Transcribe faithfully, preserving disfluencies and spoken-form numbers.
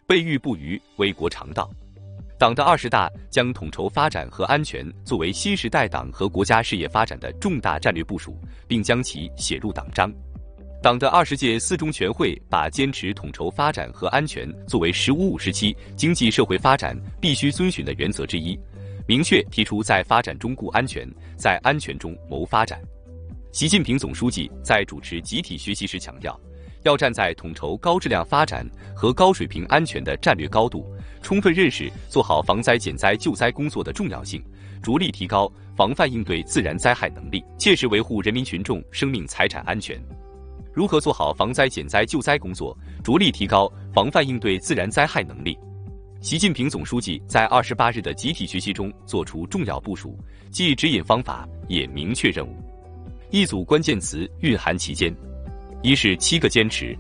备御不虞，危国常道。党的二十大将统筹发展和安全作为新时代党和国家事业发展的重大战略部署，并将其写入党章。党的二十届四中全会把坚持统筹发展和安全作为“十五五”时期经济社会发展必须遵循的原则之一，明确提出在发展中顾安全，在安全中谋发展。习近平总书记在主持集体学习时强调，要站在统筹高质量发展和高水平安全的战略高度，充分认识做好防灾减灾救灾工作的重要性，着力提高防范应对自然灾害能力，切实维护人民群众生命财产安全。如何做好防灾减灾救灾工作，着力提高防范应对自然灾害能力？习近平总书记在二十八日的集体学习中作出重要部署，既指引方法，也明确任务。一组关键词蕴含其间，一是七个坚持，